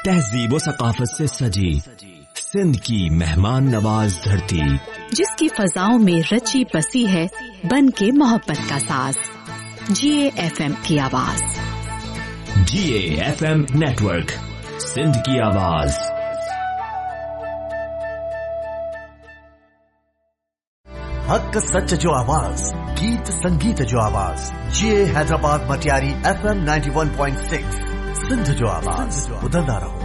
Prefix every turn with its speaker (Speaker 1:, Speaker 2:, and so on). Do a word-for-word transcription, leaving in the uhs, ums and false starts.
Speaker 1: तहजीब व सकाफत से सजी सिंध की मेहमान नवाज धरती,
Speaker 2: जिसकी फजाओं में रची बसी है बन के मोहब्बत का साज। जिए एफ एम की आवाज।
Speaker 1: जिए एफ एम नेटवर्क, सिंध की आवाज।
Speaker 3: हक सच जो आवाज, गीत संगीत जो आवाज। जिए Hyderabad Matiari F M ninety one point six, Sindh जो आवाज। बदलता रहो।